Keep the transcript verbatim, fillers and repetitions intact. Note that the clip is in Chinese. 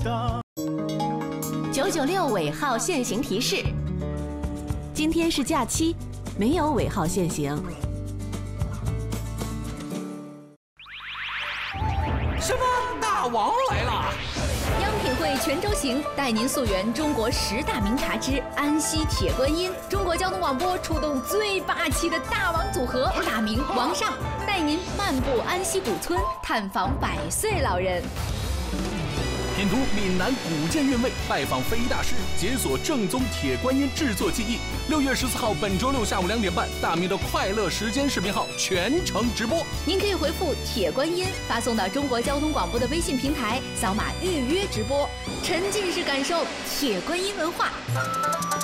九九六尾号限行提示：今天是假期，没有尾号限行。 什么？大王来了！ 央品汇全州行带您溯源中国十大名茶之安溪铁观音。中国交通广播出动最霸气的大王组合，大明王上带您漫步安溪古村，探访百岁老人。 品读闽南古建韵味，拜访非遗大师，解锁正宗铁观音制作技艺。六月十四号，本周六下午两点半，大明的快乐时间视频号全程直播。 您可以回复“铁观音”发送到中国交通广播的微信平台，扫码预约直播，沉浸式感受铁观音文化。